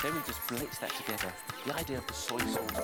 Then we just blitz that together. The idea of the soy sauce